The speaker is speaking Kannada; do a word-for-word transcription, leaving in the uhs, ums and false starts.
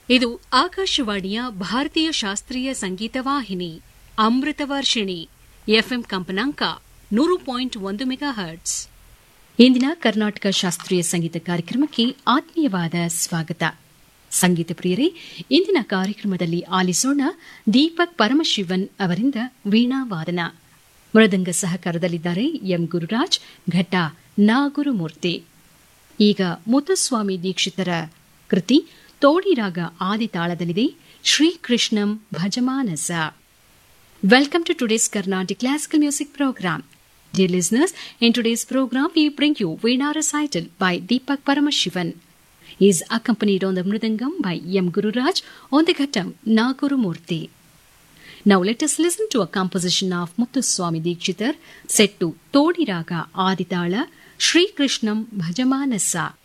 ಇದು ಆಕಾಶವಾಣಿಯ ಭಾರತೀಯ ಶಾಸ್ತ್ರೀಯ ಸಂಗೀತ ವಾಹಿನಿ ಅಮೃತವರ್ಷಿಣಿ ಎಫ್ಎಂ ಕಂಪನಾಂಕ ನೂರು ಪಾಯಿಂಟ್ ಒಂದು ಮೆಗಾ ಹರ್ಟ್ಸ್. ಇಂದಿನ ಕರ್ನಾಟಕ ಶಾಸ್ತ್ರೀಯ ಸಂಗೀತ ಕಾರ್ಯಕ್ರಮಕ್ಕೆ ಆತ್ಮೀಯವಾದ ಸ್ವಾಗತ. ಸಂಗೀತ ಪ್ರಿಯರೇ, ಇಂದಿನ ಕಾರ್ಯಕ್ರಮದಲ್ಲಿ ಆಲಿಸೋಣ ದೀಪಕ್ ಪರಮಶಿವನ್ ಅವರಿಂದ ವೀಣಾವಾದನ. ಮೃದಂಗ ಸಹಕಾರದಲ್ಲಿದ್ದಾರೆ ಎಂ ಗುರುರಾಜ್, ಘಟ ನಾಗುರುಮೂರ್ತಿ. ಈಗ ಮುತ್ತುಸ್ವಾಮಿ ದೀಕ್ಷಿತರ ಕೃತಿ ತೋಡಿರಾಗ ಆದಿತಾಳದಲ್ಲಿದೆ, ಶ್ರೀಕೃಷ್ಣಂ ಭಜಮಾನಸ. Welcome to today's Carnatic Classical Music Program. Dear listeners, in today's program we bring you Veena recital by Deepak Paramashivan. He is accompanied on the Mridangam by M. Gururaj, on the Ghatam Nagurumurthy. Now let us listen to a composition of Muthuswami Dikshitar set to Todi Raga Aditala, Shri Krishnam Bhajamanasa.